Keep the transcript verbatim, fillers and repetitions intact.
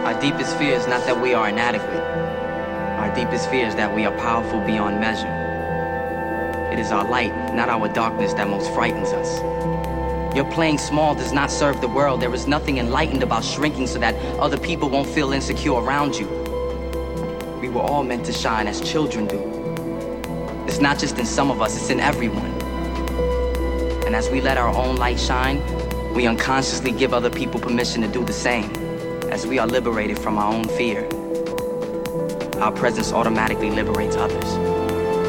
Our deepest fear is not that we are inadequate. Our deepest fear is that we are powerful beyond measure. It is our light, not our darkness, that most frightens us. Your playing small does not serve the world. There is nothing enlightened about shrinking so that other people won't feel insecure around you. We were all meant to shine as children do. It's not just in some of us, it's in everyone. And as we let our own light shine, we unconsciously give other people permission to do the same. As we are liberated from our own fear, our presence automatically liberates others.